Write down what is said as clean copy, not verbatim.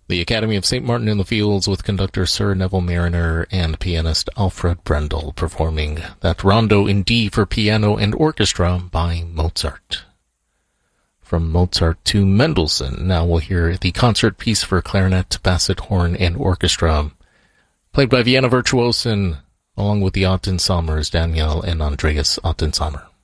The Academy of St. Martin in the Fields with conductor Sir Neville Mariner and pianist Alfred Brendel performing that Rondo in D for piano and orchestra by Mozart. From Mozart to Mendelssohn, now we'll hear the concert piece for clarinet, basset, horn, and orchestra, played by Vienna Virtuosen, along with the Ottensammers, Daniel and Andreas Ottensammer.